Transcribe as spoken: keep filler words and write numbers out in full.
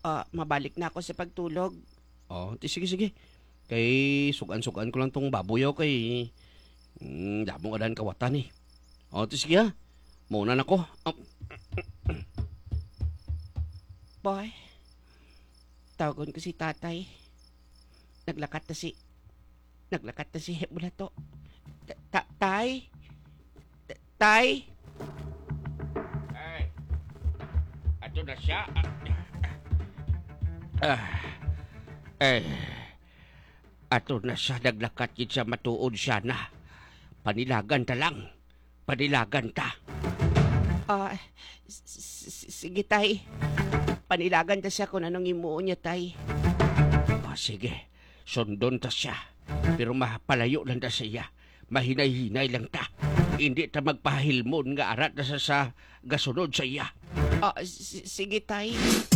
Ah, mabalik na ako sa pagtulog. Oh, ti sige sige. Kay sugan-sugan ko lang tong baboy oh, kay mm, damo adan kawatan eh. Oh, ti sige ha. Muna na ko. Oh, Boy, tawagon ko si tatay. Naglakat na si... Naglakat na si Bulato. Ta- ta- tay? Ta- Tay? ay. Ato na siya. Ah. Eh. Ato na siya naglakat yun sa matuod siya na. Panilagan ta lang. Panilagan ta. Ah, s- s- sige tay. Panilagan ta siya kung anong imuo niya tay. Oh, sige. Sundon ta siya. Pero mapalayo lang ta siya. Mahinay-hinay lang ta. Hindi ta magpahilmon nga arat na sa, sa gasunod sa iya. Ah, s- sige tay.